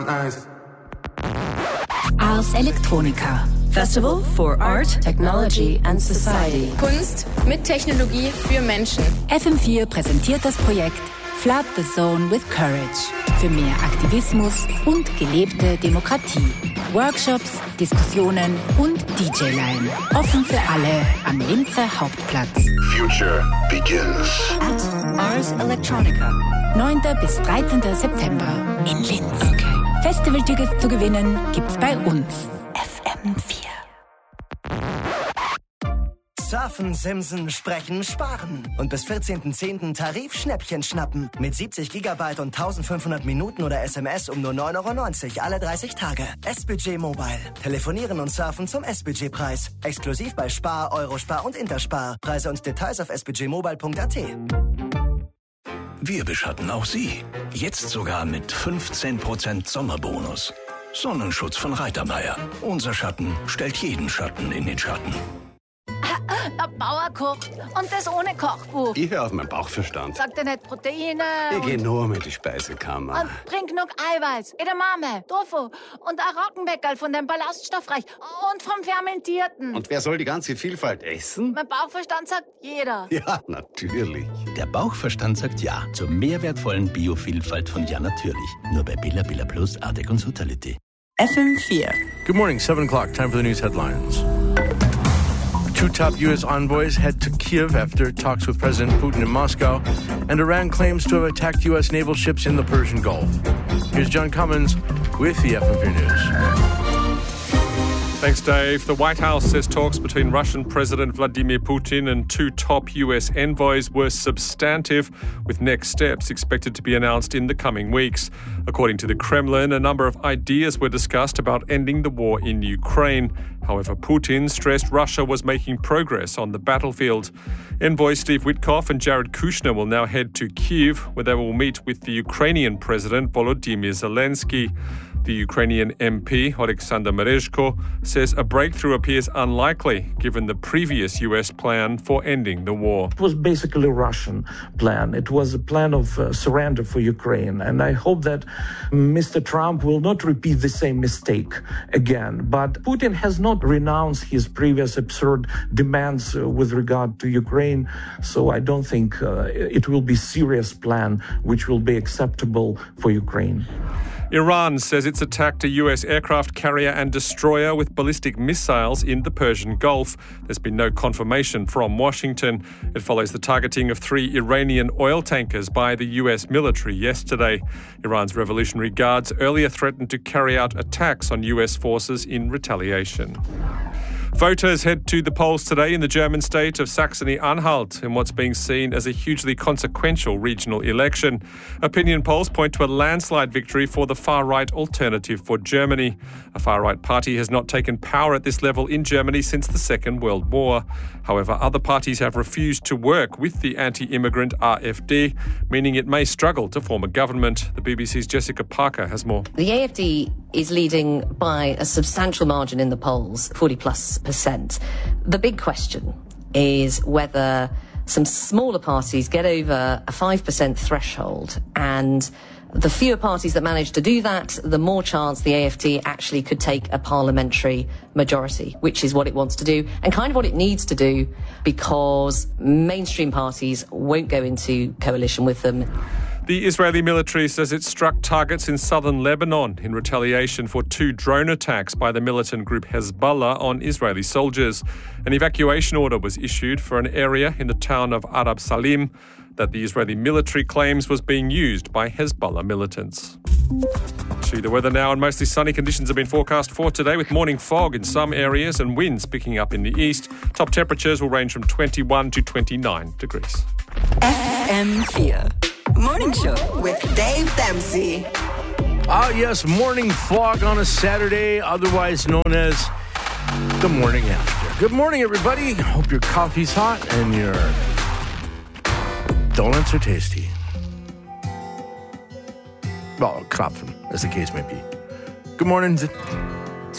Ars Electronica. Festival for Art, Technology and Society. Kunst mit Technologie für Menschen. FM4 präsentiert das Projekt Flood the Zone with Courage für mehr Aktivismus und gelebte Demokratie. Workshops, Diskussionen und DJ-Line. Offen für alle am Linzer Hauptplatz. Future begins. At Ars Electronica. 9. bis 13. September in Linz. Okay. Festivaltickets zu gewinnen gibt's bei uns. FM4. Surfen, Simsen, Sprechen, Sparen. Und bis 14.10. Tarifschnäppchen schnappen. Mit 70 GB und 1500 Minuten oder SMS um nur 9,90 € alle 30 Tage. S-Budget Mobile. Telefonieren und surfen zum S-Budget-Preis. Exklusiv bei Spar, Eurospar und Interspar. Preise und Details auf sbudgetmobile.at. Wir beschatten auch Sie. Jetzt sogar mit 15% Sommerbonus. Sonnenschutz von Reitermeier. Unser Schatten stellt jeden Schatten in den Schatten. Der Bauer kocht und das ohne Kochbuch. Ich höre auf meinen Bauchverstand. Sagt er nicht Proteine? Ich gehe nur mit die Speisekammer. Und bring genug Eiweiß, Edamame, Tofu und ein Roggenbäckerl von dem Ballaststoffreich und vom Fermentierten. Und wer soll die ganze Vielfalt essen? Mein Bauchverstand sagt jeder. Ja, natürlich. Der Bauchverstand sagt ja zur mehr wertvollen Biovielfalt von Ja Natürlich. Nur bei Billa Billa Plus, Ardec und Sutality. FM4. Good morning, 7 o'clock. Time for the news headlines. Two top U.S. envoys head to Kiev after talks with President Putin in Moscow, and Iran claims to have attacked U.S. naval ships in the Persian Gulf. Here's John Cummins with the FM4 News. Thanks, Dave. The White House says talks between Russian President Vladimir Putin and two top U.S. envoys were substantive, with next steps expected to be announced in the coming weeks. According to the Kremlin, a number of ideas were discussed about ending the war in Ukraine. However, Putin stressed Russia was making progress on the battlefield. Envoys Steve Witkoff and Jared Kushner will now head to Kyiv, where they will meet with the Ukrainian President Volodymyr Zelensky. The Ukrainian MP, Oleksandr Merezhko, says a breakthrough appears unlikely given the previous US plan for ending the war. It was basically a Russian plan. It was a plan of surrender for Ukraine. And I hope that Mr. Trump will not repeat the same mistake again. But Putin has not renounced his previous absurd demands with regard to Ukraine. So I don't think it will be a serious plan which will be acceptable for Ukraine. Iran says it's attacked a US aircraft carrier and destroyer with ballistic missiles in the Persian Gulf. There's been no confirmation from Washington. It follows the targeting of 3 Iranian oil tankers by the US military yesterday. Iran's Revolutionary Guards earlier threatened to carry out attacks on US forces in retaliation. Voters head to the polls today in the German state of Saxony-Anhalt in what's being seen as a hugely consequential regional election. Opinion polls point to a landslide victory for the far-right Alternative for Germany. A far-right party has not taken power at this level in Germany since the Second World War. However, other parties have refused to work with the anti-immigrant AfD, meaning it may struggle to form a government. The BBC's Jessica Parker has more. The AfD is leading by a substantial margin in the polls, 40+%. The big question is whether some smaller parties get over a 5% threshold, and the fewer parties that manage to do that, the more chance the AfD actually could take a parliamentary majority, which is what it wants to do and kind of what it needs to do, because mainstream parties won't go into coalition with them. The Israeli military says it struck targets in southern Lebanon in retaliation for 2 drone attacks by the militant group Hezbollah on Israeli soldiers. An evacuation order was issued for an area in the town of Arab Salim that the Israeli military claims was being used by Hezbollah militants. To the weather now, and mostly sunny conditions have been forecast for today, with morning fog in some areas and winds picking up in the east. Top temperatures will range from 21 to 29 degrees. FM4. Morning Show with Dave Dempsey. Ah, yes, morning fog on a Saturday, otherwise known as the morning after. Good morning, everybody. Hope your coffee's hot and your donuts are tasty. Well, Krapfen, as the case may be. Good morning.